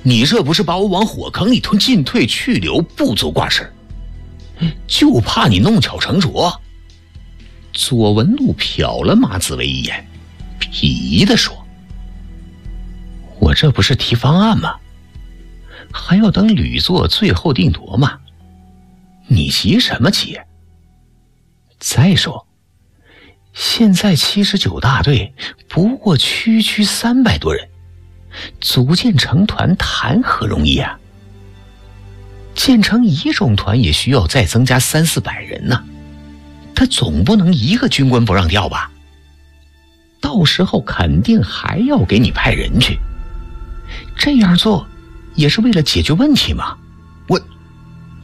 你这不是把我往火坑里头进退去留，不足挂齿，就怕你弄巧成拙。左文禄瞟了马紫薇一眼，皮地说：我这不是提方案吗？还要等吕作最后定夺吗？你急什么急？再说现在79大队不过区300多人，组建成团谈何容易啊！建成一种团也需要再增加300-400人呢，他总不能一个军官不让调吧？到时候肯定还要给你派人去，这样做也是为了解决问题嘛。